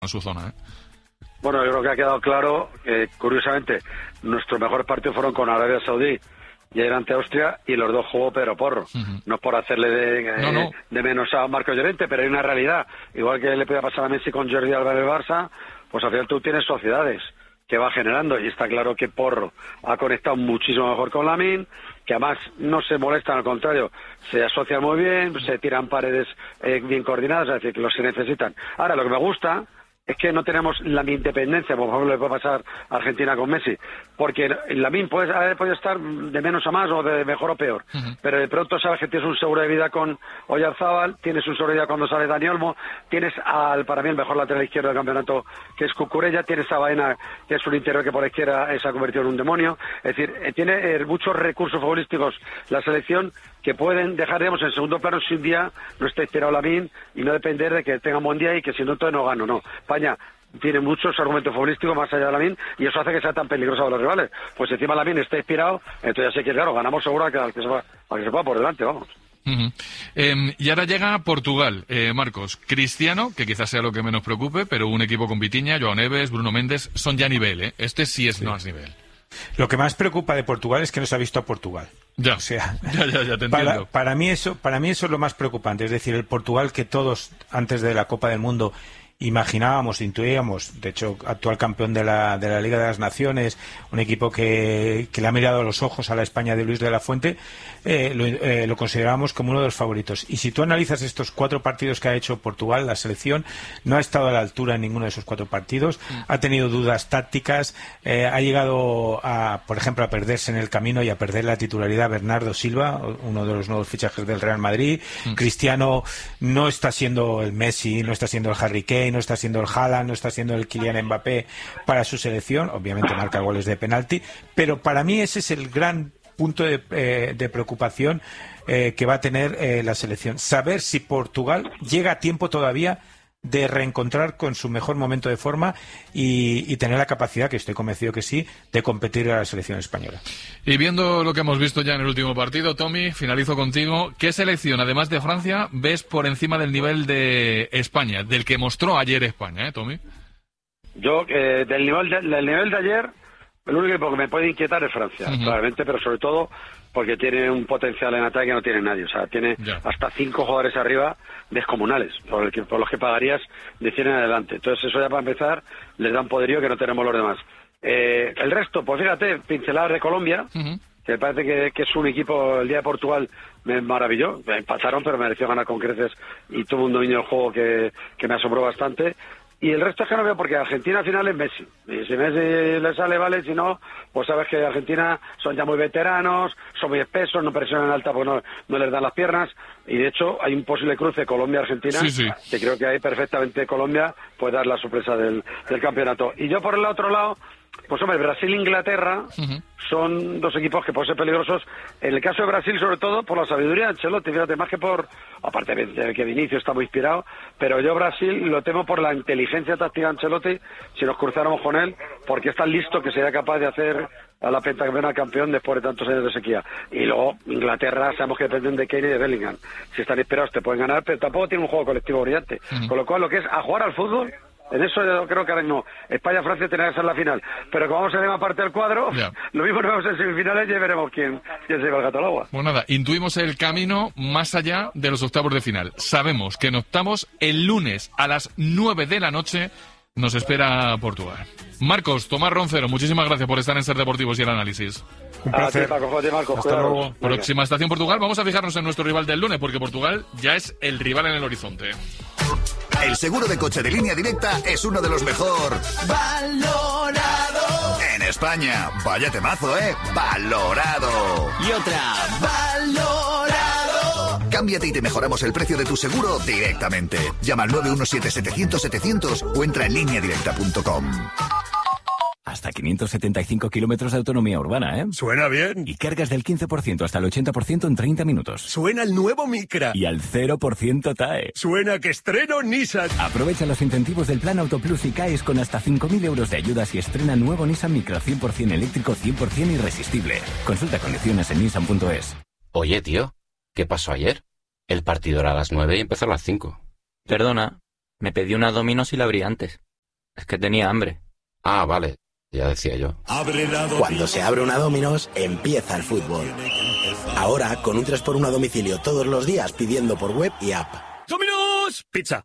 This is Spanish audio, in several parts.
en su zona, ¿eh? Bueno, yo creo que ha quedado claro que, curiosamente, nuestros mejores partidos fueron con Arabia Saudí y ayer ante Austria, y los dos jugó Pedro Porro. No es por hacerle de menos a Marco Llorente, pero hay una realidad. Igual que le puede pasar a Messi con Jordi Alba en el Barça, pues al final tú tienes sociedades que va generando, y está claro que Porro ha conectado muchísimo mejor con Lamine, que además no se molestan, al contrario, se asocian muy bien, se tiran paredes bien coordinadas, es decir, que los se necesitan. Ahora, lo que me gusta es que no tenemos la independencia, por ejemplo, le puede pasar a Argentina con Messi, porque Lamine puede estar de menos a más o de mejor o peor, pero de pronto sabes que tienes un seguro de vida con Oyarzábal, tienes un seguro de vida cuando sale Dani Olmo, tienes para mí el mejor lateral izquierdo del campeonato, que es Cucurella, tienes a Baena, que es un interior que por la izquierda se ha convertido en un demonio, es decir, tiene muchos recursos futbolísticos la selección que pueden dejar, digamos, en segundo plano si un día no está inspirado Lamine, y no depender de que tenga un buen día y que si no, entonces no gano, no. España tiene muchos argumentos futbolísticos más allá de Lamine, y eso hace que sea tan peligroso a los rivales. Pues encima Lamine está inspirado, entonces ya sé que, claro, ganamos seguro al que se va por delante, vamos. Y ahora llega Portugal, Marcos. Cristiano, que quizás sea lo que menos preocupe, pero un equipo con Vitinha, Joao Neves, Bruno Méndez, son ya nivel, ¿eh? Este sí es más nivel. Lo que más preocupa de Portugal es que no se ha visto a Portugal. Ya, o sea, ya te entiendo. Para mí eso es lo más preocupante. Es decir, el Portugal que todos, antes de la Copa del Mundo, imaginábamos, intuíamos, de hecho, actual campeón de la Liga de las Naciones, un equipo que le ha mirado a los ojos a la España de Luis de la Fuente, lo considerábamos como uno de los favoritos. Y si tú analizas estos 4 partidos que ha hecho Portugal, la selección no ha estado a la altura en ninguno de esos 4 partidos, ha tenido dudas tácticas, ha llegado por ejemplo, a perderse en el camino y a perder la titularidad Bernardo Silva, uno de los nuevos fichajes del Real Madrid. Cristiano no está siendo el Messi, no está siendo el Harry Kane, no está siendo el Haaland, no está siendo el Kylian Mbappé para su selección. Obviamente marca goles de penalti, pero para mí ese es el gran punto de preocupación que va a tener la selección. Saber si Portugal llega a tiempo todavía de reencontrar con su mejor momento de forma y tener la capacidad, que estoy convencido que sí, de competir a la selección española. Y viendo lo que hemos visto ya en el último partido, Tommy, finalizo contigo. ¿Qué selección, además de Francia, ves por encima del nivel de España, del que mostró ayer España, Tommy? Yo, del nivel de ayer, el único equipo que me puede inquietar es Francia, claramente, pero sobre todo porque tiene un potencial en ataque que no tiene nadie. O sea, tiene hasta 5 jugadores arriba descomunales, por los que pagarías de 100 en adelante. Entonces, eso ya para empezar, les da un poderío que no tenemos los demás. El resto, pues fíjate, pinceladas de Colombia, que me parece que es un equipo, el día de Portugal me maravilló. Empataron, pero mereció ganar con creces y tuvo un dominio del juego que me asombró bastante. Y el resto es que no veo, porque Argentina al final es Messi. Y si Messi le sale, vale, si no, pues sabes que Argentina son ya muy veteranos, son muy espesos, no presionan alta porque no les dan las piernas. Y de hecho hay un posible cruce Colombia-Argentina, que creo que ahí perfectamente Colombia puede dar la sorpresa del campeonato. Y yo por el otro lado, pues hombre, Brasil e Inglaterra son dos equipos que pueden ser peligrosos. En el caso de Brasil, sobre todo, por la sabiduría de Ancelotti, fíjate, más que aparte de que Vinicius está muy inspirado, pero yo Brasil lo temo por la inteligencia táctica de Ancelotti, si nos cruzáramos con él, porque es tan listo que sería capaz de hacer a la pentacampeona campeón después de tantos años de sequía. Y luego Inglaterra, sabemos que dependen de Kane y de Bellingham. Si están inspirados te pueden ganar, pero tampoco tiene un juego colectivo brillante. Con lo cual, lo que es a jugar al fútbol, en eso yo creo que ahora no. España-Francia tendrá que ser la final. Pero como vamos a ver parte del cuadro, lo mismo nos vemos en semifinales y veremos quién se lleva el gato al agua. Pues nada, intuimos el camino más allá de los octavos de final. Sabemos que en octavos, el lunes a las 9 de la noche, nos espera Portugal. Marcos, Tomás Roncero, muchísimas gracias por estar en Ser Deportivos y el análisis. Un placer. Marcos, hasta luego. Próxima estación Portugal. Vamos a fijarnos en nuestro rival del lunes, porque Portugal ya es el rival en el horizonte. El seguro de coche de Línea Directa es uno de los mejor valorado en España. Vaya temazo, valorado. Y otra, valorado. Cámbiate y te mejoramos el precio de tu seguro directamente. Llama al 917-700-700 o entra en lineadirecta.com. Hasta 575 kilómetros de autonomía urbana, ¿eh? Suena bien. Y cargas del 15% hasta el 80% en 30 minutos. Suena el nuevo Micra. Y al 0% TAE. Suena que estreno Nissan. Aprovecha los incentivos del Plan Autoplus y CAES con hasta 5.000 euros de ayudas y estrena nuevo Nissan Micra 100% eléctrico, 100% irresistible. Consulta condiciones en nissan.es. Oye, tío, ¿qué pasó ayer? El partido era a las 9 y empezó a las 5. Perdona, me pedí una Domino's y la abrí antes. Es que tenía hambre. Ah, vale. Ya decía yo. Cuando se abre una Domino's, empieza el fútbol. Ahora, con un 3x1 a domicilio todos los días pidiendo por web y app. ¡Domino's Pizza!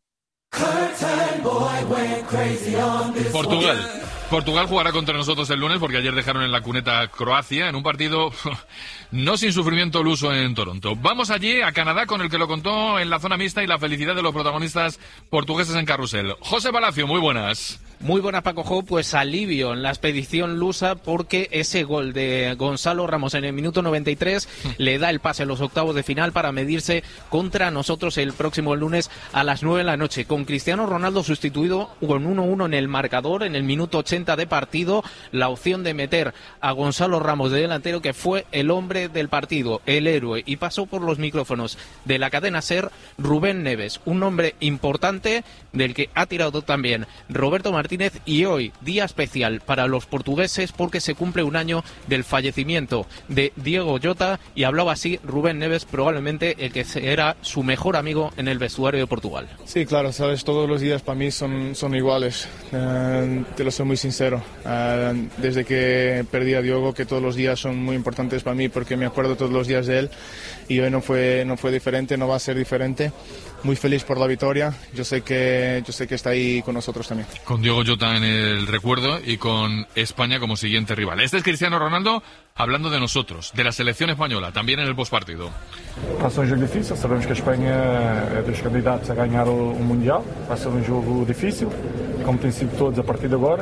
Portugal jugará contra nosotros el lunes porque ayer dejaron en la cuneta a Croacia en un partido no sin sufrimiento luso en Toronto. Vamos allí a Canadá con el que lo contó en la zona mixta y la felicidad de los protagonistas portugueses en carrusel. José Palacio, muy buenas. Muy buenas, Paco Jo, pues alivio en la expedición lusa porque ese gol de Gonzalo Ramos en el minuto 93 le da el pase a los octavos de final para medirse contra nosotros el próximo lunes a las 9 de la noche, con Cristiano Ronaldo sustituido con 1-1 en el marcador en el minuto 80 de partido, la opción de meter a Gonzalo Ramos de delantero, que fue el hombre del partido, el héroe, y pasó por los micrófonos de la cadena SER Rubén Neves, un hombre importante del que ha tirado también Roberto Martínez. Y hoy, día especial para los portugueses porque se cumple un año del fallecimiento de Diego Jota, y hablaba así Rubén Neves, probablemente el que era su mejor amigo en el vestuario de Portugal. Sí, claro, sabes, todos los días para mí son iguales, te lo soy muy sincero. Desde que perdí a Diego, que todos los días son muy importantes para mí porque me acuerdo todos los días de él, y hoy no fue diferente, no va a ser diferente. Muy feliz por la victoria, yo sé que está ahí con nosotros también. Con Diego Jota en el recuerdo y con España como siguiente rival. Este es Cristiano Ronaldo hablando de nosotros, de la selección española, también en el postpartido. Va a ser un jogo difícil, sabemos que Espanha es de los candidatos a ganar un Mundial, va a ser un jogo difícil, como tem sido todos a partir de agora,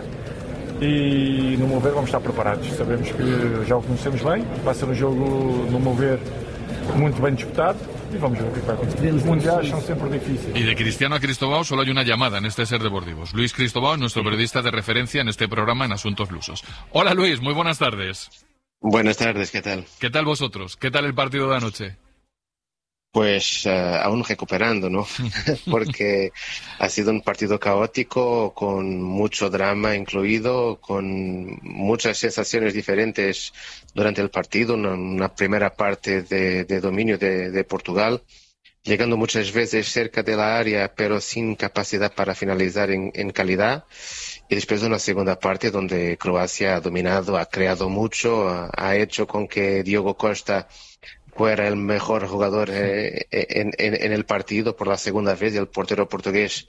e no meu ver vamos estar preparados, sabemos que já o conhecemos bem, vai ser um jogo no meu ver muito bem disputado. Y vamos a ver qué va a acontecer. Los mundiales son siempre difíciles. Y de Cristiano a Cristobao solo hay una llamada en este Ser Deportivos. Luis Cristobao, nuestro periodista de referencia en este programa en Asuntos Lusos. Hola Luis, muy buenas tardes. Buenas tardes, ¿qué tal? ¿Qué tal vosotros? ¿Qué tal el partido de anoche? Pues aún recuperando, ¿no? Porque ha sido un partido caótico, con mucho drama incluido, con muchas sensaciones diferentes durante el partido. Una primera parte de dominio de Portugal, llegando muchas veces cerca de la área, pero sin capacidad para finalizar en calidad. Y después de una segunda parte donde Croacia ha dominado, ha creado mucho, ha hecho con que Diogo Costa fuera el mejor jugador en el partido por la segunda vez, y el portero portugués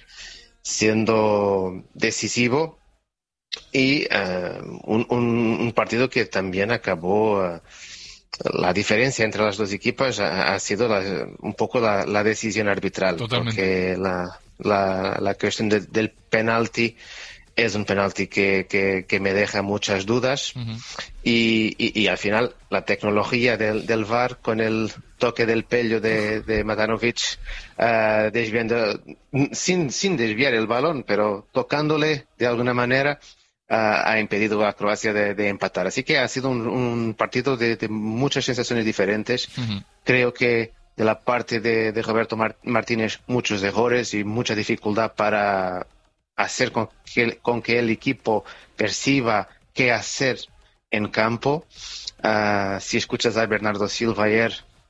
siendo decisivo, y un partido que también acabó, la diferencia entre las dos equipas ha sido un poco la decisión arbitral. Totalmente. Porque la cuestión del penalti es un penalti que me deja muchas dudas. Uh-huh. Y al final la tecnología del VAR, con el toque del pelo de Matanovic, desviando, sin desviar el balón, pero tocándole de alguna manera, ha impedido a Croacia de empatar. Así que ha sido un partido de muchas sensaciones diferentes. Uh-huh. Creo que de la parte de Roberto Martínez, muchos errores y mucha dificultad para hacer con que el equipo perciba qué hacer en campo. Si escuchas a Bernardo Silva ayer,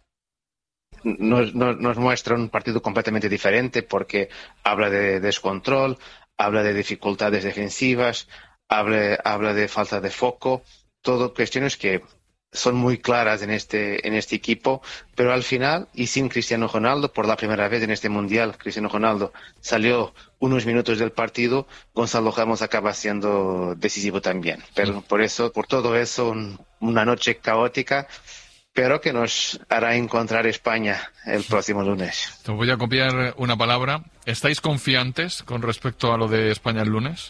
nos muestra un partido completamente diferente, porque habla de descontrol, habla de dificultades defensivas, habla de falta de foco, todo cuestiones que son muy claras en este equipo, pero al final, y sin Cristiano Ronaldo, por la primera vez en este Mundial, Cristiano Ronaldo salió unos minutos del partido, Gonzalo Ramos acaba siendo decisivo también. Pero por todo eso, una noche caótica, pero que nos hará encontrar España el próximo lunes. Te voy a copiar una palabra. ¿Estáis confiantes con respecto a lo de España el lunes?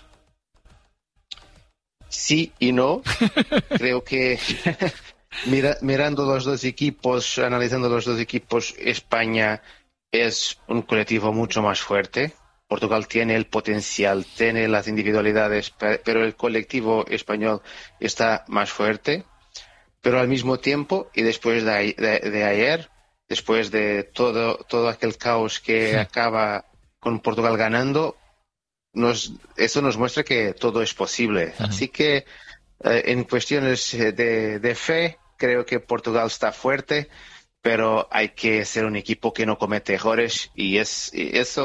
Sí y no. Creo que mirando los dos equipos, analizando los dos equipos, España es un colectivo mucho más fuerte. Portugal tiene el potencial, tiene las individualidades, pero el colectivo español está más fuerte. Pero al mismo tiempo, y después de ayer, después de todo aquel caos que acaba con Portugal ganando, eso nos muestra que todo es posible. Uh-huh. Así que en cuestiones de fe, creo que Portugal está fuerte, pero hay que ser un equipo que no comete errores, y eso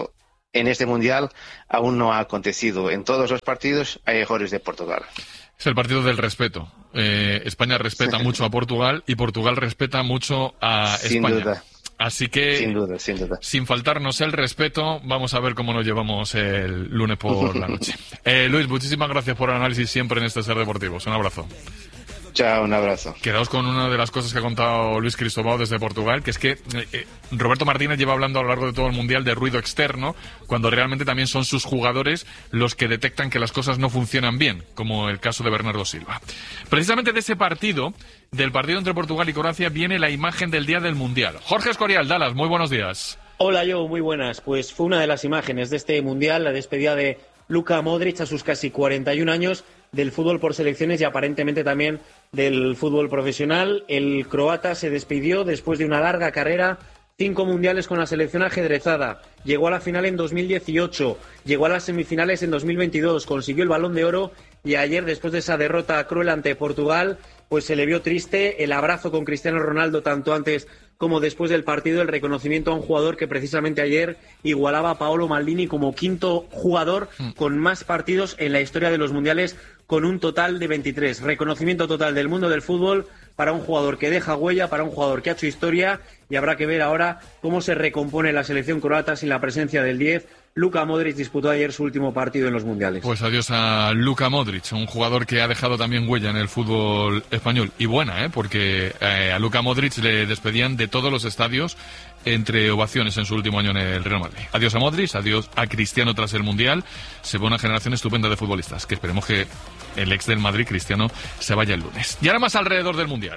en este Mundial aún no ha acontecido. En todos los partidos hay errores de Portugal. Es el partido del respeto. España respeta mucho a Portugal y Portugal respeta mucho a España. Sin duda. Así que, sin duda. Sin faltarnos el respeto, vamos a ver cómo nos llevamos el lunes por la noche. Luis, muchísimas gracias por el análisis siempre en este Ser Deportivos. Un abrazo. Chao, un abrazo. Quedaos con una de las cosas que ha contado Luis Cristóbal desde Portugal, que es que Roberto Martínez lleva hablando a lo largo de todo el Mundial de ruido externo, cuando realmente también son sus jugadores los que detectan que las cosas no funcionan bien, como el caso de Bernardo Silva. Precisamente de ese partido, del partido entre Portugal y Croacia, viene la imagen del día del Mundial. Jorge Escorial, Dallas, muy buenos días. Hola, muy buenas. Pues fue una de las imágenes de este Mundial, la despedida de Luka Modric a sus casi 41 años del fútbol por selecciones y aparentemente también del fútbol profesional. El croata se despidió después de una larga carrera, 5 mundiales con la selección ajedrezada. Llegó a la final en 2018, llegó a las semifinales en 2022, consiguió el Balón de Oro y ayer, después de esa derrota cruel ante Portugal, pues se le vio triste. El abrazo con Cristiano Ronaldo tanto antes como después del partido, el reconocimiento a un jugador que precisamente ayer igualaba a Paolo Maldini como quinto jugador con más partidos en la historia de los mundiales, con un total de 23. Reconocimiento total del mundo del fútbol para un jugador que deja huella, para un jugador que ha hecho historia, y habrá que ver ahora cómo se recompone la selección croata sin la presencia del 10. Luka Modric disputó ayer su último partido en los mundiales. Pues adiós a Luka Modric, un jugador que ha dejado también huella en el fútbol español. Y buena, porque a Luka Modric le despedían de todos los estadios entre ovaciones en su último año en el Real Madrid. Adiós a Modric, adiós a Cristiano tras el Mundial. Se ve una generación estupenda de futbolistas, que esperemos que el ex del Madrid, Cristiano, se vaya el lunes. Y ahora más alrededor del Mundial.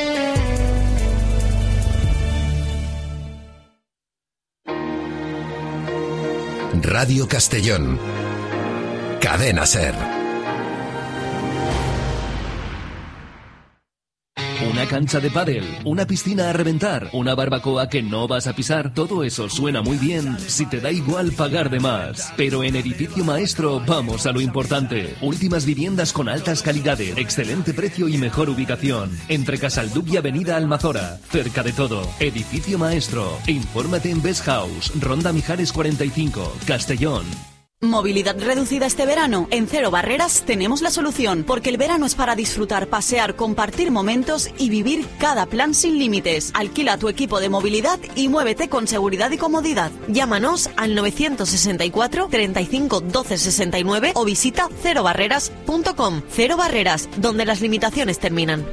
Radio Castellón. Cadena SER. Una cancha de pádel, una piscina a reventar, una barbacoa que no vas a pisar, todo eso suena muy bien si te da igual pagar de más. Pero en Edificio Maestro vamos a lo importante. Últimas viviendas con altas calidades, excelente precio y mejor ubicación. Entre Casalduc y Avenida Almazora, cerca de todo. Edificio Maestro. Infórmate en Best House, Ronda Mijares 45, Castellón. ¿Movilidad reducida este verano? En Cero Barreras tenemos la solución, porque el verano es para disfrutar, pasear, compartir momentos y vivir cada plan sin límites. Alquila tu equipo de movilidad y muévete con seguridad y comodidad. Llámanos al 964 35 12 69 o visita cerobarreras.com. Cero Barreras, donde las limitaciones terminan.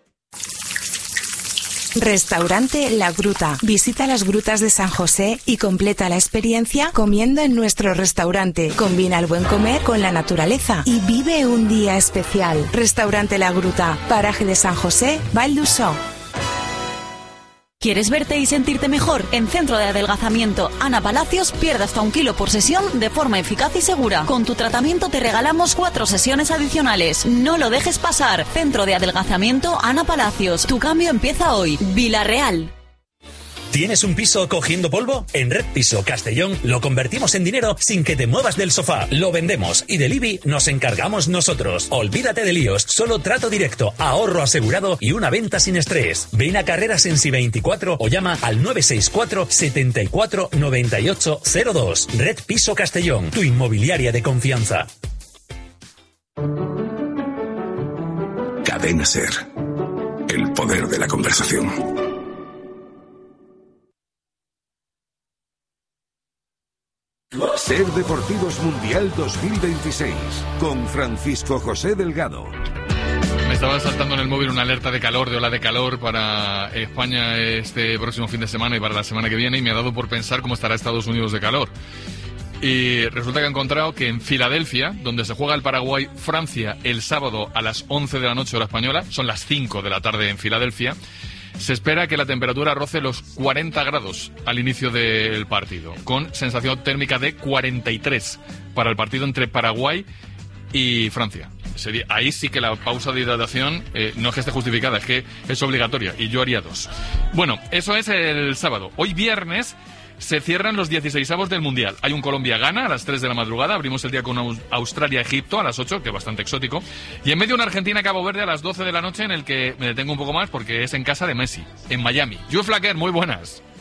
Restaurante La Gruta. Visita las grutas de San José y completa la experiencia comiendo en nuestro restaurante. Combina el buen comer con la naturaleza y vive un día especial. Restaurante La Gruta, paraje de San José, Val d'Uixó. ¿Quieres verte y sentirte mejor? En Centro de Adelgazamiento Ana Palacios pierde hasta 1 kilo por sesión de forma eficaz y segura. Con tu tratamiento te regalamos 4 sesiones adicionales. No lo dejes pasar. Centro de Adelgazamiento Ana Palacios. Tu cambio empieza hoy. Villarreal. ¿Tienes un piso cogiendo polvo? En Red Piso Castellón lo convertimos en dinero sin que te muevas del sofá. Lo vendemos y del IBI nos encargamos nosotros. Olvídate de líos, solo trato directo, ahorro asegurado y una venta sin estrés. Ven a Carreras en Si 24 o llama al 964 74 98 02. Red Piso Castellón, tu inmobiliaria de confianza. Cadena SER. El poder de la conversación. SER Deportivos Mundial 2026 con Francisco José Delgado. Me estaba saltando en el móvil una alerta de calor, de ola de calor para España este próximo fin de semana y para la semana que viene, y me ha dado por pensar cómo estará Estados Unidos de calor. Y resulta que he encontrado que en Filadelfia, donde se juega el Paraguay-Francia el sábado a las 11 de la noche hora española, son las 5 de la tarde en Filadelfia, se espera que la temperatura roce los 40 grados al inicio del partido, con sensación térmica de 43 para el partido entre Paraguay y Francia. Ahí sí que la pausa de hidratación no es que esté justificada, es que es obligatoria, y yo haría 2. Bueno, eso es el sábado. Hoy viernes se cierran los 16avos del Mundial. Hay un Colombia-Ghana a las 3 de la madrugada. Abrimos el día con Australia-Egipto a las 8, que es bastante exótico. Y en medio una Argentina-Cabo Verde a las 12 de la noche, en el que me detengo un poco más porque es en casa de Messi, en Miami. Joe Flaquer, muy buenas.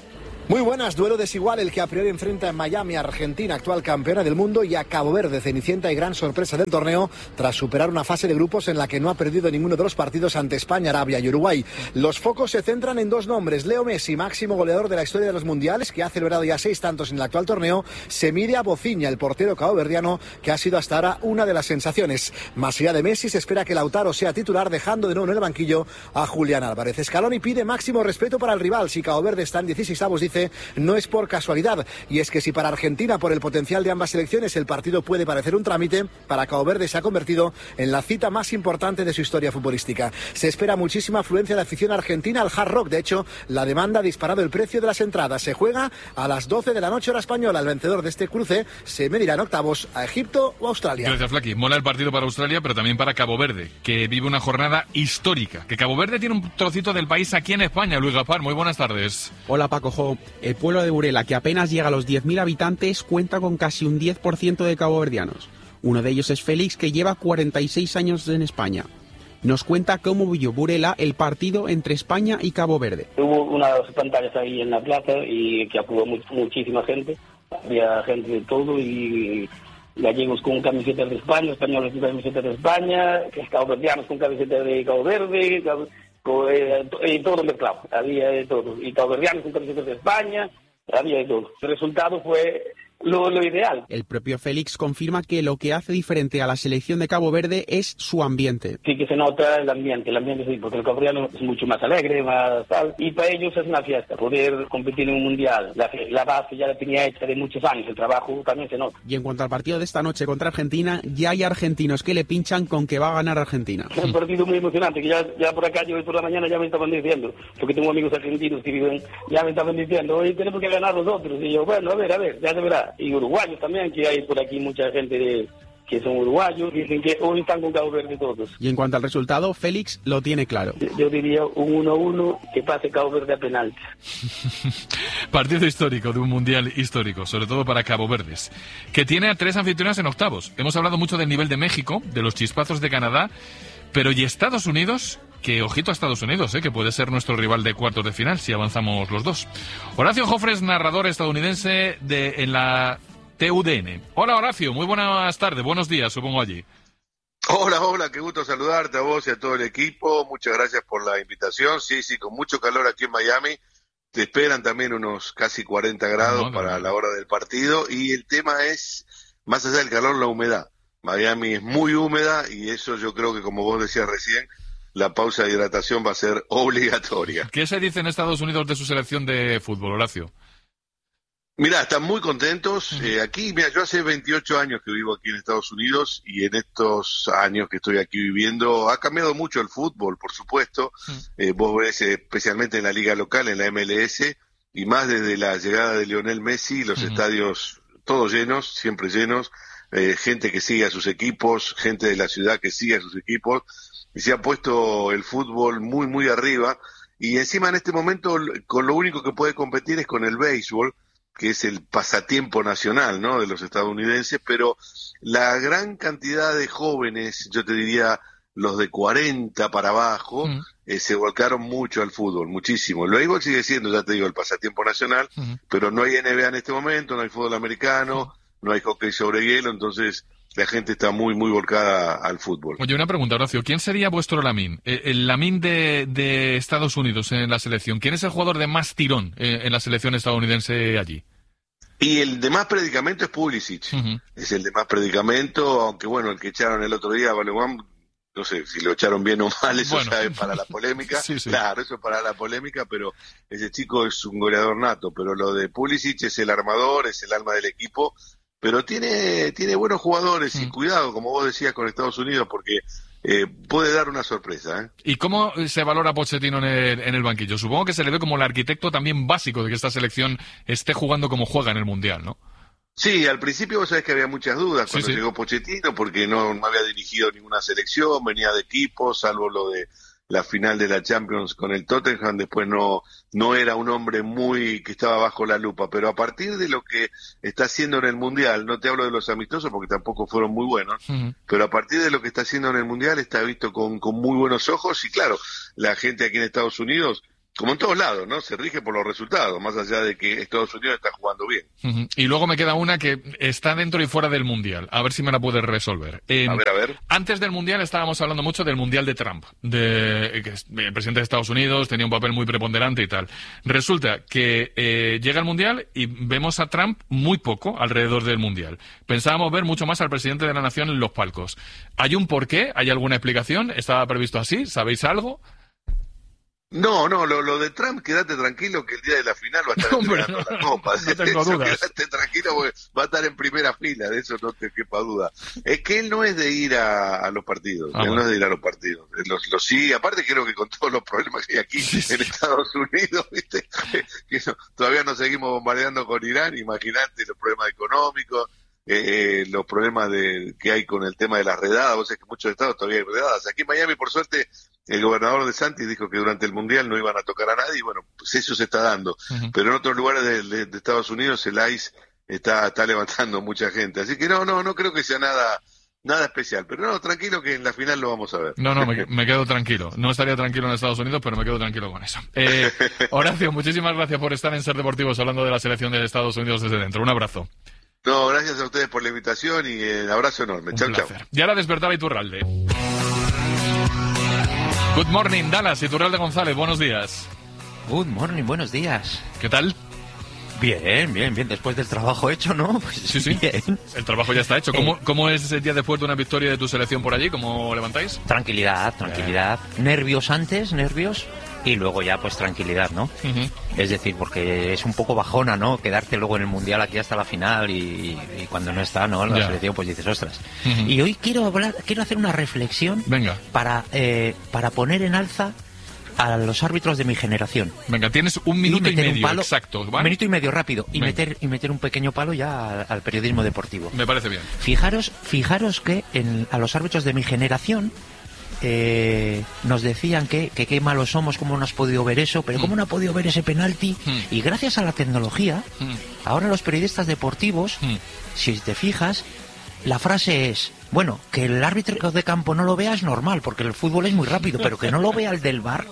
Muy buenas, duelo desigual el que a priori enfrenta en Miami a Argentina, actual campeona del mundo, y a Cabo Verde, cenicienta y gran sorpresa del torneo, tras superar una fase de grupos en la que no ha perdido ninguno de los partidos ante España, Arabia y Uruguay. Los focos se centran en dos nombres. Leo Messi, máximo goleador de la historia de los mundiales, que ha celebrado ya 6 tantos en el actual torneo, se mide a Bofiña, el portero caboverdiano, que ha sido hasta ahora una de las sensaciones. Más allá de Messi, se espera que Lautaro sea titular, dejando de nuevo en el banquillo a Julián Álvarez. Scaloni pide máximo respeto para el rival. Si Cabo Verde está en 16avos, dice, no es por casualidad, y es que si para Argentina, por el potencial de ambas selecciones, el partido puede parecer un trámite, para Cabo Verde se ha convertido en la cita más importante de su historia futbolística. Se espera muchísima afluencia de afición argentina al Hard Rock. De hecho, la demanda ha disparado el precio de las entradas. Se juega a las 12 de la noche hora española. El vencedor de este cruce se medirá en octavos a Egipto o Australia. Gracias, Flaqui. Mola el partido para Australia, pero también para Cabo Verde, que vive una jornada histórica. Que Cabo Verde tiene un trocito del país aquí en España. Luis Gaspar, muy buenas tardes. Hola, Paco Jo. El pueblo de Burela, que apenas llega a los 10.000 habitantes, cuenta con casi un 10% de caboverdianos. Uno de ellos es Félix, que lleva 46 años en España. Nos cuenta cómo vivió Burela el partido entre España y Cabo Verde. Hubo unas pantallas ahí en la plaza y que acudió muchísima gente. Había gente de todo y gallegos con camisetas de España, españoles con camisetas de España, caboverdianos con camisetas de Cabo Verde, todo mezclado, había de todo, y caboverdianos con camisetas de España, había de todo. El resultado fue lo ideal. El propio Félix confirma que lo que hace diferente a la selección de Cabo Verde es su ambiente. Sí que se nota el ambiente sí, porque el caboverdiano es mucho más alegre, más tal, y para ellos es una fiesta, poder competir en un mundial. La base ya la tenía hecha de muchos años, el trabajo también se nota. Y en cuanto al partido de esta noche contra Argentina, ya hay argentinos que le pinchan con que va a ganar Argentina. Es un partido muy emocionante, que ya por acá, yo hoy por la mañana ya me estaban diciendo, porque tengo amigos argentinos que viven, ya me estaban diciendo, hoy tenemos que ganar nosotros, y yo, bueno, a ver, ya se verá. Y uruguayos también, que hay por aquí mucha gente que son uruguayos, dicen que hoy están con Cabo Verde todos. Y en cuanto al resultado, Félix lo tiene claro. Yo diría un 1-1 que pase Cabo Verde a penalti. Partido histórico de un mundial histórico, sobre todo para Cabo Verdes, que tiene a 3 anfitriones en octavos. Hemos hablado mucho del nivel de México, de los chispazos de Canadá, pero ¿y Estados Unidos? Que ojito a Estados Unidos, que puede ser nuestro rival de cuartos de final si avanzamos los dos. Horacio Jofres, narrador estadounidense en la TUDN. Hola, Horacio, muy buenas tardes, buenos días, supongo allí. Hola, qué gusto saludarte a vos y a todo el equipo. Muchas gracias por la invitación. Sí, con mucho calor aquí en Miami. Te esperan también unos casi 40 grados para la hora del partido. Y el tema es, más allá del calor, la humedad. Miami es muy húmeda y eso yo creo que, como vos decías recién, la pausa de hidratación va a ser obligatoria. ¿Qué se dice en Estados Unidos de su selección de fútbol, Horacio? Mirá, están muy contentos. Aquí, mira, yo hace 28 años que vivo aquí en Estados Unidos y en estos años que estoy aquí viviendo ha cambiado mucho el fútbol, por supuesto. Vos ves, especialmente en la liga local, en la MLS, y más desde la llegada de Lionel Messi, los estadios todos llenos, siempre llenos, gente que sigue a sus equipos, gente de la ciudad que sigue a sus equipos, y se ha puesto el fútbol muy, muy arriba. Y encima en este momento, con lo único que puede competir es con el béisbol, que es el pasatiempo nacional, ¿no?, de los estadounidenses, pero la gran cantidad de jóvenes, yo te diría los de 40 para abajo, se volcaron mucho al fútbol, muchísimo. El béisbol sigue siendo, ya te digo, el pasatiempo nacional, pero no hay NBA en este momento, no hay fútbol americano, no hay hockey sobre hielo, entonces la gente está muy, muy volcada al fútbol. Oye, una pregunta, Horacio, ¿quién sería vuestro Lamine? El Lamine de Estados Unidos en la selección. ¿Quién es el jugador de más tirón en la selección estadounidense allí? Y el de más predicamento es Pulisic. Es el de más predicamento, aunque bueno, el que echaron el otro día, Balogun, no sé si lo echaron bien o mal, eso ya es para la polémica. Sí. Claro, eso es para la polémica, pero ese chico es un goleador nato. Pero lo de Pulisic es el armador, es el alma del equipo. Pero tiene buenos jugadores y cuidado, como vos decías, con Estados Unidos, porque puede dar una sorpresa. ¿Y cómo se valora Pochettino en el banquillo? Supongo que se le ve como el arquitecto también básico de que esta selección esté jugando como juega en el Mundial, ¿no? Sí, al principio vos sabés que había muchas dudas cuando llegó Pochettino, porque no había dirigido ninguna selección, venía de equipo, salvo lo de la final de la Champions con el Tottenham, después no era un hombre que estaba bajo la lupa, pero a partir de lo que está haciendo en el Mundial, no te hablo de los amistosos porque tampoco fueron muy buenos, pero a partir de lo que está haciendo en el Mundial está visto con muy buenos ojos, y claro, la gente aquí en Estados Unidos como en todos lados, ¿no? Se rige por los resultados, más allá de que Estados Unidos está jugando bien. Y luego me queda una que está dentro y fuera del Mundial. A ver si me la puedes resolver. A ver. Antes del Mundial estábamos hablando mucho del Mundial de Trump, que el presidente de Estados Unidos tenía un papel muy preponderante y tal. Resulta que llega el Mundial y vemos a Trump muy poco alrededor del Mundial. Pensábamos ver mucho más al presidente de la nación en los palcos. ¿Hay un porqué? ¿Hay alguna explicación? ¿Estaba previsto así? ¿Sabéis algo? No, lo de Trump, quédate tranquilo que el día de la final va a estar entregando la copa. No tengo dudas. Quédate tranquilo porque va a estar en primera fila, de eso no te quepa duda. Es que él no es de ir a los partidos, no es de ir a los partidos. Lo sigue, aparte creo que con todos los problemas que hay aquí en Estados Unidos, ¿viste? Que todavía nos seguimos bombardeando con Irán, imagínate los problemas económicos, los problemas que hay con el tema de las redadas. Vos sabés que en muchos estados todavía hay redadas. Aquí en Miami, por suerte, el gobernador DeSantis dijo que durante el Mundial no iban a tocar a nadie, y bueno, pues eso se está dando. Pero en otros lugares de Estados Unidos el ICE está levantando mucha gente. Así que no creo que sea nada especial. Pero no, tranquilo que en la final lo vamos a ver. No, me quedo tranquilo. No estaría tranquilo en Estados Unidos, pero me quedo tranquilo con eso. Horacio, muchísimas gracias por estar en Ser Deportivos hablando de la selección de Estados Unidos desde dentro. Un abrazo. No, gracias a ustedes por la invitación y un abrazo enorme. Chau. Y ahora despertaba Iturralde. Good morning, Dallas. Iturralde González, buenos días. Good morning, buenos días. ¿Qué tal? Bien. Después del trabajo hecho, ¿no? Pues sí. Bien. El trabajo ya está hecho. ¿Cómo es ese día después de una victoria de tu selección por allí? ¿Cómo levantáis? Tranquilidad. Nervios, y luego ya pues tranquilidad, ¿no? Es decir, porque es un poco bajona, ¿no? Quedarte luego en el Mundial aquí hasta la final y cuando no está, ¿no? La selección pues dices, ostras. Y hoy quiero hacer una reflexión. Venga. Para poner en alza a los árbitros de mi generación. Venga, tienes un minuto y medio, exacto. ¿Vale? Un minuto y medio rápido y meter un pequeño palo ya al periodismo deportivo. Me parece bien. Fijaros que a los árbitros de mi generación nos decían que qué malos somos, cómo no has podido ver eso, pero cómo no ha podido ver ese penalti. Y gracias a la tecnología, ahora los periodistas deportivos, si te fijas, la frase es, bueno, que el árbitro de campo no lo vea es normal, porque el fútbol es muy rápido, pero que no lo vea el del VAR.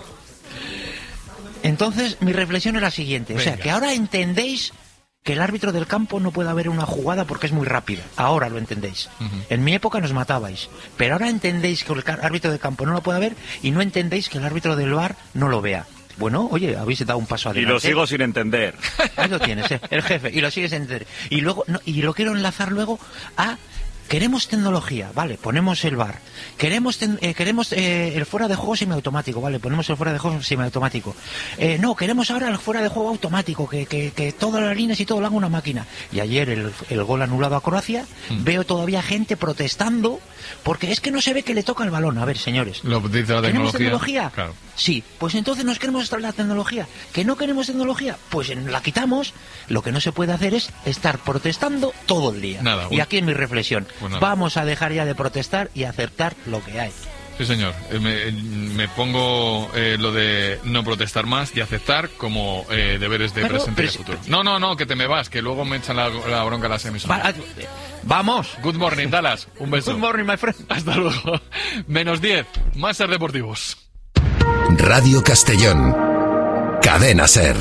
Entonces, mi reflexión es la siguiente, o sea, que ahora entendéis que el árbitro del campo no puede ver una jugada porque es muy rápida. Ahora lo entendéis. En mi época nos matabais. Pero ahora entendéis que el árbitro del campo no lo puede ver y no entendéis que el árbitro del VAR no lo vea. Bueno, oye, habéis dado un paso adelante. Y lo sigo sin entender. Ahí lo tienes, el jefe, y lo sigues sin entender. Y luego, y lo quiero enlazar luego a... Queremos tecnología, vale, ponemos el VAR. Queremos el fuera de juego semiautomático, vale, ponemos el fuera de juego semiautomático. No, queremos ahora el fuera de juego automático, que todas las líneas y todo lo haga una máquina. Y ayer el gol anulado a Croacia, veo todavía gente protestando porque es que no se ve que le toca el balón. A ver, señores, lo dice la ¿queremos tecnología? Claro. Sí, pues entonces nos queremos la tecnología. ¿Que no queremos tecnología? Pues la quitamos. Lo que no se puede hacer es estar protestando todo el día. Y aquí es mi reflexión. Pues vamos a dejar ya de protestar y aceptar lo que hay. Sí, señor. Me pongo lo de no protestar más y aceptar como deberes de presente y de futuro. No, que te me vas, que luego me echan la bronca a las emisoras. ¡Vamos! Good morning, Dallas. Un beso. Good morning, my friend. Hasta luego. -10. Más Ser Deportivos. Radio Castellón. Cadena Ser.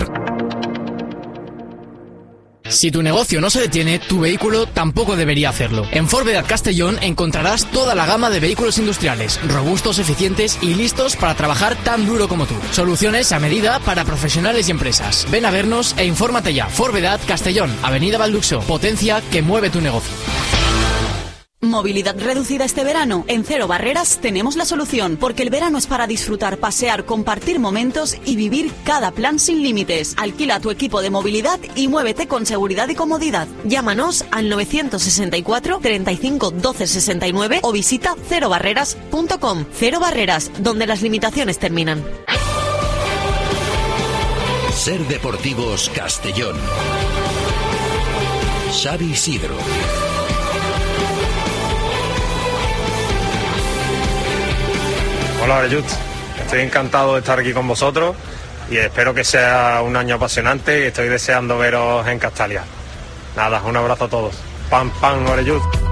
Si tu negocio no se detiene, tu vehículo tampoco debería hacerlo. En Forvedad Castellón encontrarás toda la gama de vehículos industriales, robustos, eficientes y listos para trabajar tan duro como tú. Soluciones a medida para profesionales y empresas. Ven a vernos e infórmate ya. Forvedad Castellón, Avenida Valduxo. Potencia que mueve tu negocio. ¿Movilidad reducida este verano? En Cero Barreras tenemos la solución, porque el verano es para disfrutar, pasear, compartir momentos y vivir cada plan sin límites. Alquila tu equipo de movilidad y muévete con seguridad y comodidad. Llámanos al 964 35 12 69 o visita cerobarreras.com. Cero Barreras, donde las limitaciones terminan. Ser Deportivos Castellón. Xavi Isidro. Hola, Oreyud. Estoy encantado de estar aquí con vosotros y espero que sea un año apasionante y estoy deseando veros en Castalia. Nada, un abrazo a todos. Pam, pam, Oreyud.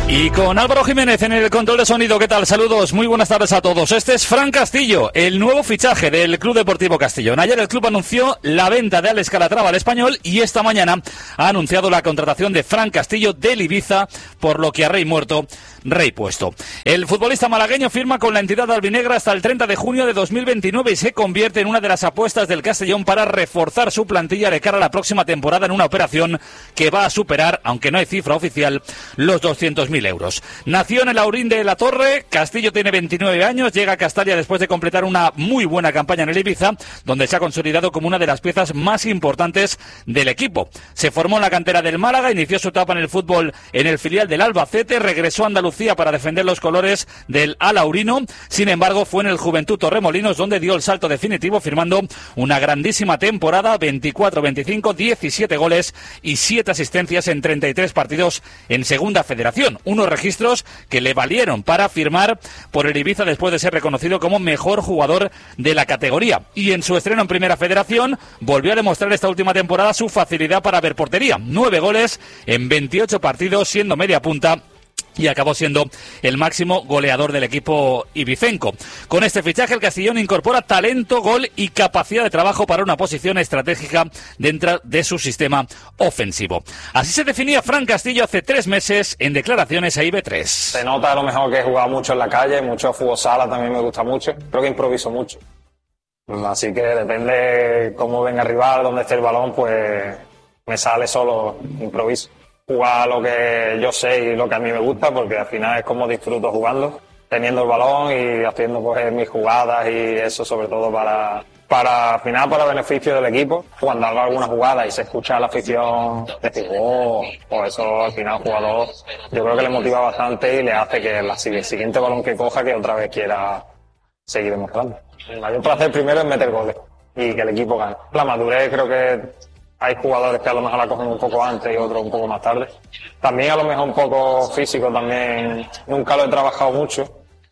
Y con Álvaro Jiménez en el control de sonido, ¿qué tal? Saludos, muy buenas tardes a todos. Este es Fran Castillo, el nuevo fichaje del Club Deportivo Castellón. Ayer el club anunció la venta de Alex Calatrava al Español y esta mañana ha anunciado la contratación de Fran Castillo del Ibiza, por lo que a rey muerto, rey puesto. El futbolista malagueño firma con la entidad albinegra hasta el 30 de junio de 2029 y se convierte en una de las apuestas del Castellón para reforzar su plantilla de cara a la próxima temporada en una operación que va a superar, aunque no hay cifra oficial, los 200.000 euros. Nació en el Aurín de la Torre, Castillo tiene 29 años, llega a Castalia después de completar una muy buena campaña en el Ibiza, donde se ha consolidado como una de las piezas más importantes del equipo. Se formó en la cantera del Málaga, inició su etapa en el fútbol en el filial del Albacete, regresó a Andalucía para defender los colores del Alaurino, sin embargo fue en el Juventud Torremolinos donde dio el salto definitivo, firmando una grandísima temporada, 24-25, 17 goles y 7 asistencias en 33 partidos en Segunda Federación, unos registros que le valieron para firmar por el Ibiza después de ser reconocido como mejor jugador de la categoría. Y en su estreno en Primera Federación volvió a demostrar esta última temporada su facilidad para ver portería, 9 goles en 28 partidos siendo media punta, y acabó siendo el máximo goleador del equipo ibicenco. Con este fichaje el Castellón incorpora talento, gol y capacidad de trabajo para una posición estratégica dentro de su sistema ofensivo. Así se definía Fran Castillo hace 3 meses en declaraciones a IB3. Se nota a lo mejor que he jugado mucho en la calle, mucho fútbol sala, también me gusta mucho. Creo que improviso mucho. Así que depende cómo venga el rival, dónde esté el balón, pues me sale solo, improviso. Jugar lo que yo sé y lo que a mí me gusta, porque al final es como disfruto jugando, teniendo el balón y haciendo pues mis jugadas, y eso sobre todo para al final para beneficio del equipo. Cuando hago alguna jugada y se escucha a la afición decir pues eso al final al jugador yo creo que le motiva bastante y le hace que el siguiente balón que coja que otra vez quiera seguir demostrando. El mayor placer primero es meter goles y que el equipo gane. La madurez, creo que hay jugadores que a lo mejor la cogen un poco antes y otros un poco más tarde. También a lo mejor un poco físico también, nunca lo he trabajado mucho,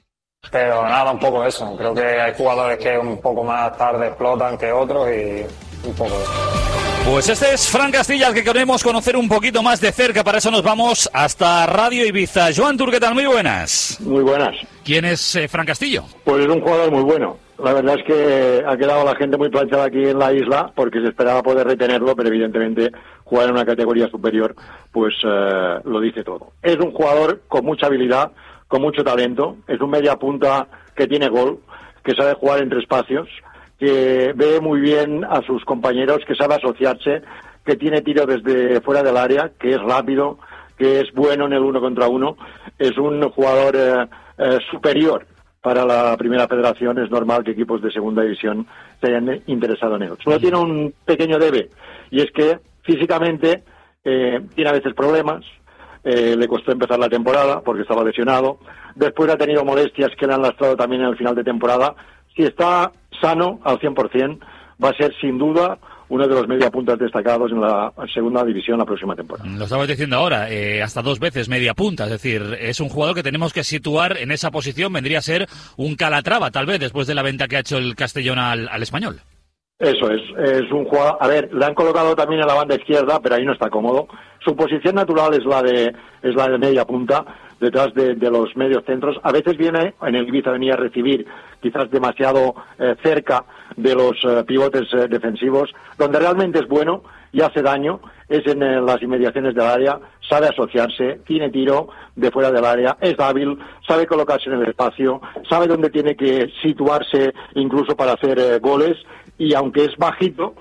pero nada, un poco eso. Creo que hay jugadores que un poco más tarde explotan que otros y un poco eso. Pues este es Fran Castillo, al que queremos conocer un poquito más de cerca. Para eso nos vamos hasta Radio Ibiza. Joan Tur, ¿qué tal? Muy buenas. Muy buenas. ¿Quién es Fran Castillo? Pues es un jugador muy bueno. La verdad es que ha quedado la gente muy planchada aquí en la isla porque se esperaba poder retenerlo, pero evidentemente jugar en una categoría superior pues lo dice todo. Es un jugador con mucha habilidad, con mucho talento, es un media punta que tiene gol, que sabe jugar entre espacios, que ve muy bien a sus compañeros, que sabe asociarse, que tiene tiro desde fuera del área, que es rápido, que es bueno en el 1 contra 1, es un jugador superior. Para la Primera Federación es normal que equipos de Segunda División se hayan interesado en él. Solo tiene un pequeño debe, y es que físicamente tiene a veces problemas, le costó empezar la temporada porque estaba lesionado, después ha tenido molestias que le han lastrado también en el final de temporada. Si está sano al 100%, va a ser sin duda uno de los mediapuntas destacados en la Segunda División la próxima temporada. Lo estabas diciendo ahora, hasta 2 veces media punta, es decir, es un jugador que tenemos que situar en esa posición, vendría a ser un Calatrava, tal vez, después de la venta que ha hecho el Castellón al Español. Eso es un jugador, a ver, le han colocado también en la banda izquierda, pero ahí no está cómodo. Su posición natural es la de media punta, detrás de los medios centros. A veces viene, en el Ibiza venía a recibir quizás demasiado cerca de los pivotes defensivos. Donde realmente es bueno y hace daño es en las inmediaciones del área, sabe asociarse, tiene tiro de fuera del área, es hábil, sabe colocarse en el espacio, sabe dónde tiene que situarse incluso para hacer goles, y aunque es bajito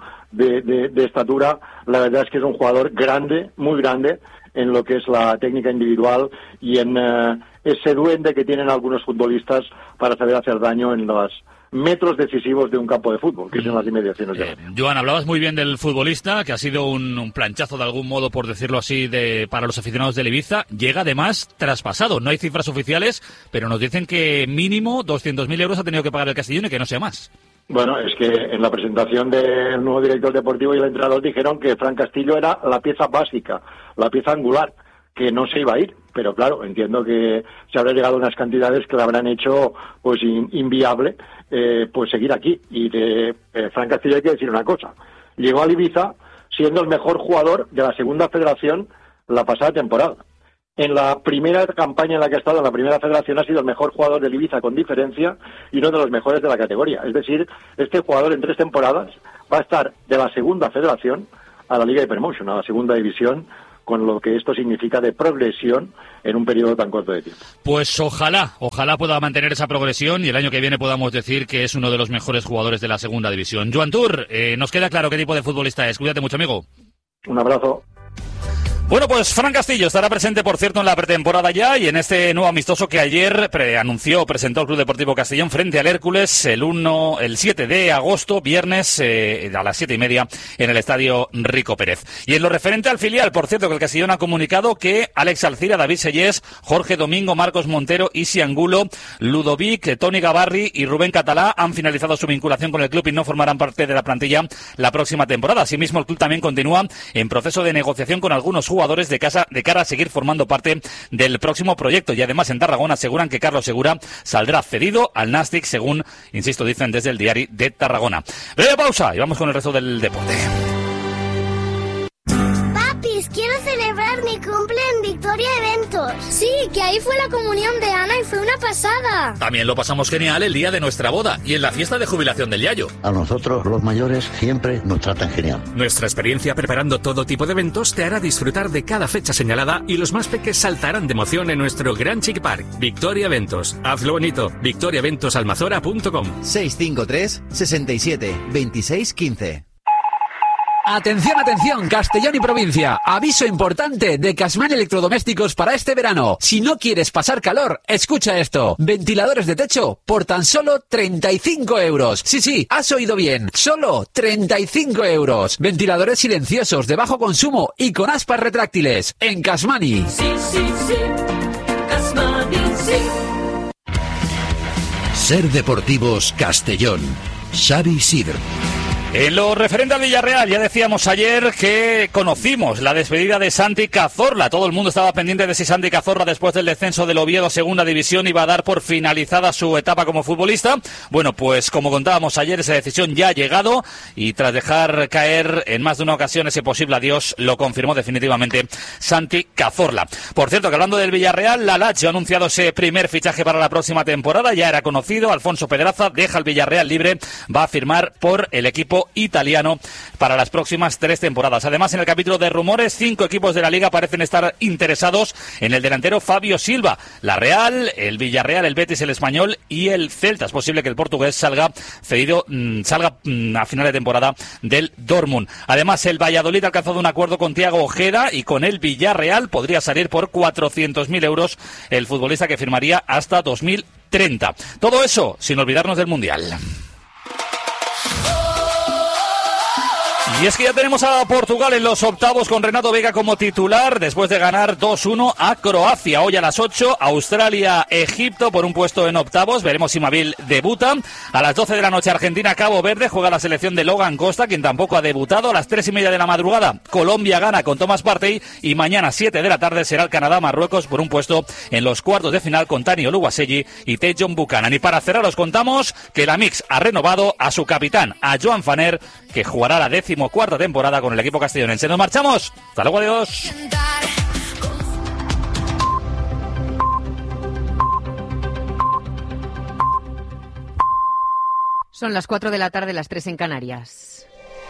de estatura, la verdad es que es un jugador grande, muy grande, en lo que es la técnica individual y en ese duende que tienen algunos futbolistas para saber hacer daño en los metros decisivos de un campo de fútbol, que son las inmediaciones de Joan, hablabas muy bien del futbolista, que ha sido un planchazo de algún modo, por decirlo así, para los aficionados del Ibiza. Llega además traspasado. No hay cifras oficiales, pero nos dicen que mínimo 200.000 euros ha tenido que pagar el Castellón y que no sea más. Bueno, es que en la presentación del nuevo director deportivo y el entrenador dijeron que Fran Castillo era la pieza básica, la pieza angular, que no se iba a ir. Pero claro, entiendo que se habrá llegado a unas cantidades que le habrán hecho pues inviable pues seguir aquí. Y de Fran Castillo hay que decir una cosa. Llegó al Ibiza siendo el mejor jugador de la Segunda Federación la pasada temporada. En la primera campaña en la que ha estado, en la primera federación, ha sido el mejor jugador del Ibiza con diferencia y uno de los mejores de la categoría. Es decir, este jugador en 3 temporadas va a estar de la segunda federación a la Liga de Promotion, a la segunda división, con lo que esto significa de progresión en un periodo tan corto de tiempo. Pues ojalá pueda mantener esa progresión y el año que viene podamos decir que es uno de los mejores jugadores de la segunda división. Joan Tur, nos queda claro qué tipo de futbolista es. Cuídate mucho, amigo. Un abrazo. Bueno, pues Fran Castillo estará presente, por cierto, en la pretemporada ya y en este nuevo amistoso que ayer presentó el Club Deportivo Castellón frente al Hércules el 7 de agosto, viernes, a las 7:30 en el Estadio Rico Pérez. Y en lo referente al filial, por cierto, que el Castellón ha comunicado que Alex Alcira, David Sellés, Jorge Domingo, Marcos Montero, Isi Angulo, Ludovic, Toni Gabarri y Rubén Catalá han finalizado su vinculación con el club y no formarán parte de la plantilla la próxima temporada. Asimismo, el club también continúa en proceso de negociación con algunos jugadores de cara a seguir formando parte del próximo proyecto. Y además en Tarragona aseguran que Carlos Segura saldrá cedido al Nàstic, según, insisto, dicen desde el Diari de Tarragona. Breve pausa y vamos con el resto del deporte. Papis, quiero celebrar mi cumple en Victoria Eventos. Sí, que ahí fue la comunión de Ana y fue una pasada. También lo pasamos genial el día de nuestra boda y en la fiesta de jubilación del Yayo. A nosotros, los mayores, siempre nos tratan genial. Nuestra experiencia preparando todo tipo de eventos te hará disfrutar de cada fecha señalada y los más peques saltarán de emoción en nuestro Gran Chic Park. Victoria Eventos. Hazlo bonito. victoriaeventosalmazora.com 653 67 26 15. Atención, atención, Castellón y provincia. Aviso importante de Casman Electrodomésticos para este verano. Si no quieres pasar calor, escucha esto. Ventiladores de techo por tan solo 35 euros. Sí, has oído bien. Solo 35 euros. Ventiladores silenciosos de bajo consumo y con aspas retráctiles. En Casmani. Sí. Casmani, sí. Ser Deportivos Castellón. Xavi Sidr. En lo referente al Villarreal, ya decíamos ayer que conocimos la despedida de Santi Cazorla. Todo el mundo estaba pendiente de si Santi Cazorla, después del descenso del Oviedo a segunda división, iba a dar por finalizada su etapa como futbolista. Bueno, pues como contábamos ayer, esa decisión ya ha llegado y tras dejar caer en más de una ocasión ese posible adiós, lo confirmó definitivamente Santi Cazorla. Por cierto, que hablando del Villarreal, la Lazio ha anunciado ese primer fichaje para la próxima temporada. Ya era conocido, Alfonso Pedraza deja el Villarreal libre, va a firmar por el equipo italiano para las próximas 3 temporadas. Además, en el capítulo de rumores, 5 equipos de la Liga parecen estar interesados en el delantero Fabio Silva. La Real, el Villarreal, el Betis, el Español y el Celta. Es posible que el portugués salga cedido, a final de temporada del Dortmund. Además, el Valladolid ha alcanzado un acuerdo con Thiago Ojeda y con el Villarreal podría salir por 400.000 euros el futbolista, que firmaría hasta 2030. Todo eso sin olvidarnos del Mundial. Y es que ya tenemos a Portugal en los octavos con Renato Vega como titular después de ganar 2-1 a Croacia. Hoy a las 8, Australia-Egipto por un puesto en octavos. Veremos si Mabil debuta. A las 12 de la noche, Argentina-Cabo Verde. Juega la selección de Logan Costa, quien tampoco ha debutado. A las 3:30 de la madrugada, Colombia gana con Thomas Partey. Y mañana, 7 de la tarde, será el Canadá-Marruecos por un puesto en los cuartos de final con Tani Oluwaseyi y Tejon Buchanan. Y para cerrar, os contamos que la Mix ha renovado a su capitán, a Joan Faner, que jugará la 14ª temporada con el equipo castellonense. Nos marchamos. Hasta luego, adiós. Son las 4 de la tarde, las 3 en Canarias.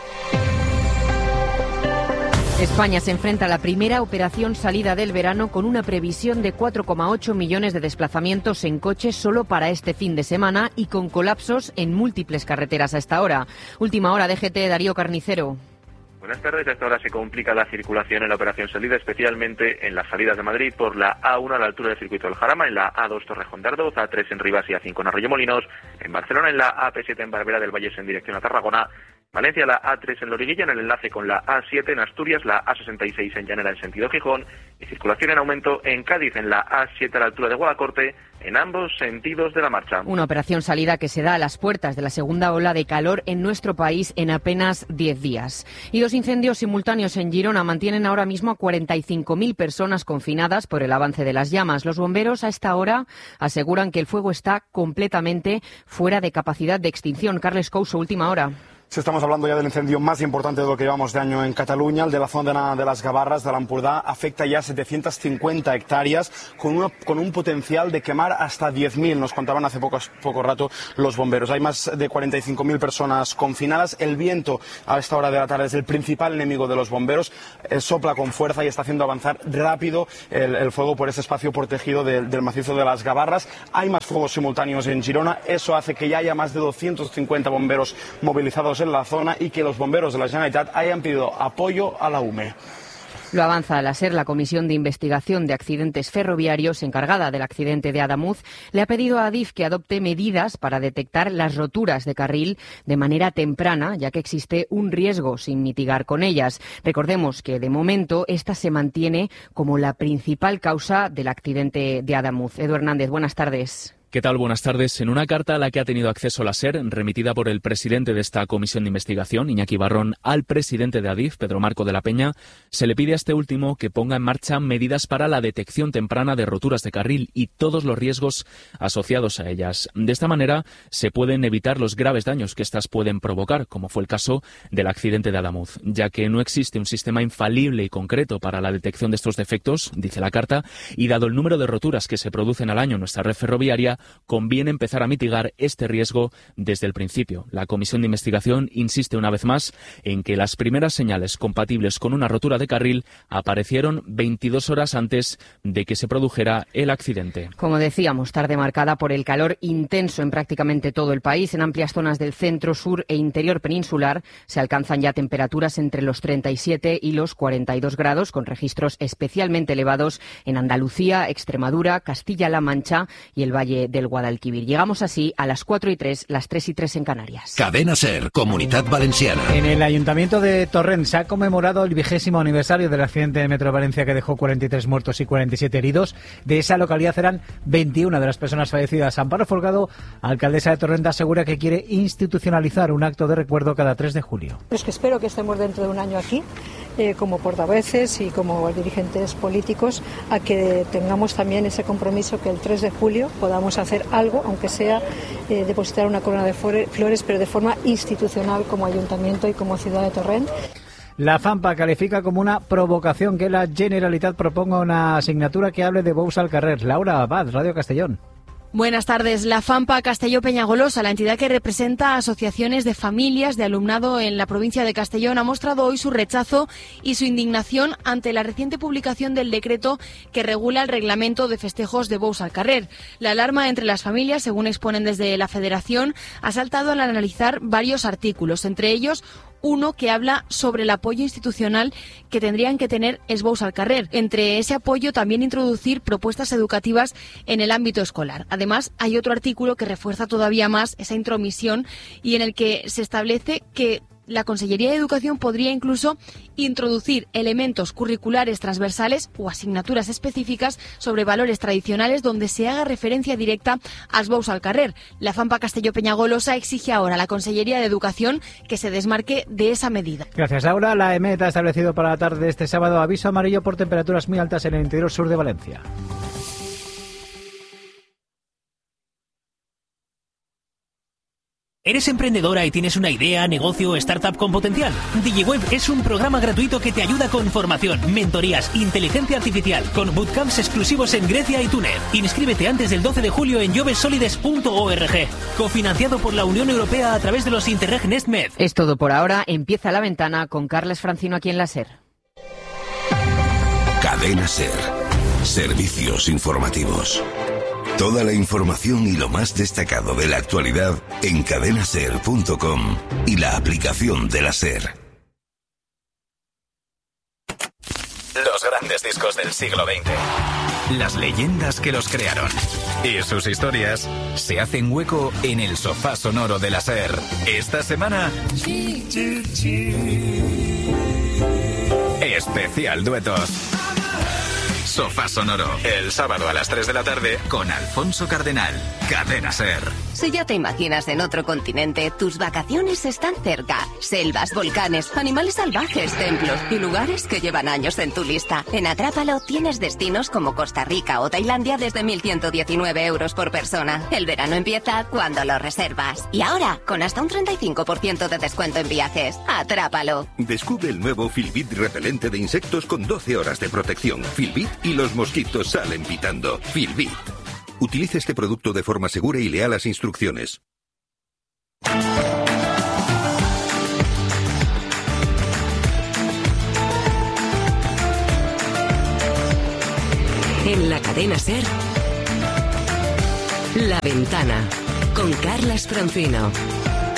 España se enfrenta a la primera operación salida del verano con una previsión de 4,8 millones de desplazamientos en coche solo para este fin de semana y con colapsos en múltiples carreteras a esta hora. Última hora, DGT, Darío Carnicero. Buenas tardes. Hasta ahora se complica la circulación en la operación salida, especialmente en las salidas de Madrid por la A1 a la altura del circuito del Jarama, en la A2 Torrejón de Ardoz, A3 en Rivas y A5 en Arroyomolinos, en Barcelona en la AP7 en Barbera del Vallés en dirección a Tarragona, Valencia la A3 en Loriguilla en el enlace con la A7 en Asturias, la A66 en Llanera en sentido Gijón y circulación en aumento en Cádiz en la A7 a la altura de Guadacorte en ambos sentidos de la marcha. Una operación salida que se da a las puertas de la segunda ola de calor en nuestro país en apenas 10 días. Y 2 incendios simultáneos en Girona mantienen ahora mismo a 45.000 personas confinadas por el avance de las llamas. Los bomberos a esta hora aseguran que el fuego está completamente fuera de capacidad de extinción. Carles Couso, última hora. Si estamos hablando ya del incendio más importante de lo que llevamos de año en Cataluña, el de la zona de las Gavarras, de l'Empordà, afecta ya 750 hectáreas con un potencial de quemar hasta 10.000, nos contaban hace poco rato los bomberos. Hay más de 45.000 personas confinadas. El viento a esta hora de la tarde es el principal enemigo de los bomberos, sopla con fuerza y está haciendo avanzar rápido el fuego por ese espacio protegido del macizo de las Gavarras. Hay más fuegos simultáneos en Girona, eso hace que ya haya más de 250 bomberos movilizados en la zona y que los bomberos de la Generalitat hayan pedido apoyo a la UME. Lo avanza la SER, la Comisión de Investigación de Accidentes Ferroviarios, encargada del accidente de Adamuz, le ha pedido a Adif que adopte medidas para detectar las roturas de carril de manera temprana, ya que existe un riesgo sin mitigar con ellas. Recordemos que, de momento, esta se mantiene como la principal causa del accidente de Adamuz. Edu Hernández, buenas tardes. ¿Qué tal? Buenas tardes. En una carta a la que ha tenido acceso la SER, remitida por el presidente de esta comisión de investigación, Iñaki Barrón, al presidente de Adif, Pedro Marco de la Peña, se le pide a este último que ponga en marcha medidas para la detección temprana de roturas de carril y todos los riesgos asociados a ellas. De esta manera se pueden evitar los graves daños que éstas pueden provocar, como fue el caso del accidente de Adamuz, ya que no existe un sistema infalible y concreto para la detección de estos defectos, dice la carta, y dado el número de roturas que se producen al año en nuestra red ferroviaria, conviene empezar a mitigar este riesgo desde el principio. La comisión de investigación insiste una vez más en que las primeras señales compatibles con una rotura de carril aparecieron 22 horas antes de que se produjera el accidente. Como decíamos, tarde marcada por el calor intenso en prácticamente todo el país. En amplias zonas del centro, sur e interior peninsular se alcanzan ya temperaturas entre los 37 y los 42 grados, con registros especialmente elevados en Andalucía, Extremadura, Castilla-La Mancha y el Valle del Guadalquivir. Llegamos así a las 4:03, las 3:03 en Canarias. Cadena SER, Comunitat Valenciana. En el Ayuntamiento de Torrent se ha conmemorado el 20º aniversario del accidente de Metro Valencia que dejó 43 muertos y 47 heridos. De esa localidad eran 21 de las personas fallecidas. Amparo Folgado, alcaldesa de Torrent, asegura que quiere institucionalizar un acto de recuerdo cada 3 de julio. Es que espero que estemos dentro de un año aquí, como portavoces y como dirigentes políticos, a que tengamos también ese compromiso que el 3 de julio podamos hacer algo, aunque sea depositar una corona de flores, pero de forma institucional como ayuntamiento y como ciudad de Torrent. La FAMPA califica como una provocación que la Generalitat proponga una asignatura que hable de Bous al carrer. Laura Abad, Radio Castellón. Buenas tardes. La FAMPA Castelló Peñagolosa, la entidad que representa a asociaciones de familias de alumnado en la provincia de Castellón, ha mostrado hoy su rechazo y su indignación ante la reciente publicación del decreto que regula el reglamento de festejos de Bous al carrer. La alarma entre las familias, según exponen desde la Federación, ha saltado al analizar varios artículos, entre ellos uno que habla sobre el apoyo institucional que tendrían que tener es Bous al carrer. Entre ese apoyo también introducir propuestas educativas en el ámbito escolar. Además, hay otro artículo que refuerza todavía más esa intromisión y en el que se establece que la Consellería de Educación podría incluso introducir elementos curriculares transversales o asignaturas específicas sobre valores tradicionales donde se haga referencia directa a Bous al carrer. La FAMPA Castelló Peñagolosa exige ahora a la Consellería de Educación que se desmarque de esa medida. Gracias, Laura. La EMET ha establecido para la tarde de este sábado aviso amarillo por temperaturas muy altas en el interior sur de Valencia. ¿Eres emprendedora y tienes una idea, negocio o startup con potencial? DigiWeb es un programa gratuito que te ayuda con formación, mentorías, inteligencia artificial, con bootcamps exclusivos en Grecia y Túnez. Inscríbete antes del 12 de julio en jobsolides.org. Cofinanciado por la Unión Europea a través de los Interreg NestMed. Es todo por ahora. Empieza La Ventana con Carles Francino aquí en la SER. Cadena SER. Servicios informativos. Toda la información y lo más destacado de la actualidad en cadenaser.com y la aplicación de la SER. Los grandes discos del siglo XX. Las leyendas que los crearon. Y sus historias se hacen hueco en el sofá sonoro de la SER. Esta semana... Especial Duetos. Sofá Sonoro, el sábado a las 3 de la tarde con Alfonso Cardenal. Cadena SER. Si ya te imaginas en otro continente, tus vacaciones están cerca. Selvas, volcanes, animales salvajes, templos y lugares que llevan años en tu lista. En Atrápalo tienes destinos como Costa Rica o Tailandia desde 1.119 euros por persona. El verano empieza cuando lo reservas. Y ahora, con hasta un 35% de descuento en viajes. Atrápalo. Descubre el nuevo Filbit repelente de insectos con 12 horas de protección. Filbit y los mosquitos salen pitando. Filbit. Utilice este producto de forma segura y lea las instrucciones. En la cadena SER, La Ventana, con Carlas Francino.